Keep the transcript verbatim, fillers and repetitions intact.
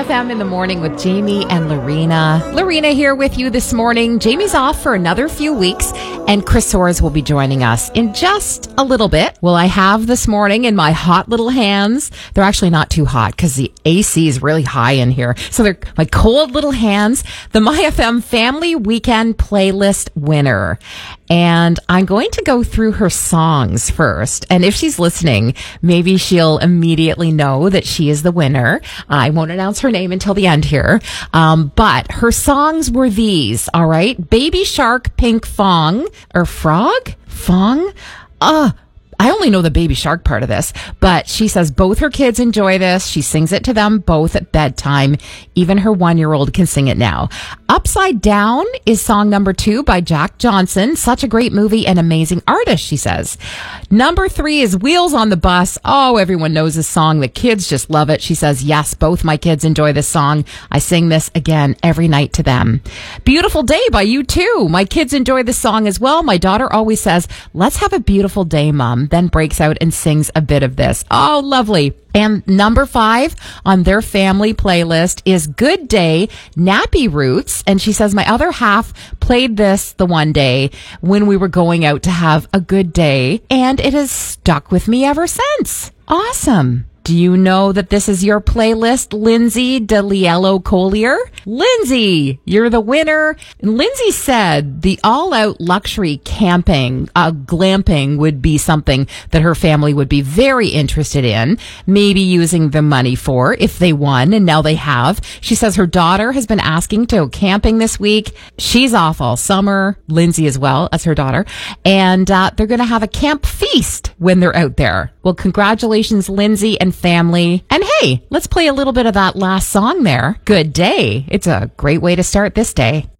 F M in the morning with Jamie and Lorena. Lorena here with you this morning. Jamie's off for another few weeks, and Chris Soares will be joining us in just a little bit. Well, I have this morning in my hot little hands. They're actually not too hot because the A C is really high in here. So they're my cold little hands. The My F M Family Weekend Playlist winner. And I'm going to go through her songs first. And if she's listening, maybe she'll immediately know that she is the winner. I won't announce her name until the end here. Um, but her songs were these, all right? Baby Shark, Pink Fong, or Frog? Fong? Uh, I only know the Baby Shark part of this, but she says both her kids enjoy this. She sings it to them both at bedtime. Even her one-year-old can sing it now. Upside Down is song number two by Jack Johnson. Such a great movie and amazing artist, she says. Number three is Wheels on the Bus. Oh, everyone knows this song. The kids just love it. She says, yes, both my kids enjoy this song. I sing this again every night to them. Beautiful Day by U two. My kids enjoy this song as well. My daughter always says, let's have a beautiful day, Mom. Then breaks out and sings a bit of this. Oh, lovely. And number five on their family playlist is Good Day, Nappy Roots. And she says, my other half played this the one day when we were going out to have a good day, and it has stuck with me ever since. Awesome. Do you know that this is your playlist, Lindsay DeLiello Collier? Lindsay, you're the winner. And Lindsay said the all-out luxury camping, uh, glamping would be something that her family would be very interested in, maybe using the money for if they won, and now they have. She says her daughter has been asking to go camping this week. She's off all summer. Lindsay as well, as her daughter. And uh, they're going to have a camp feast when they're out there. Well, congratulations, Lindsay and family. And hey, let's play a little bit of that last song there. Good Day. It's a great way to start this day.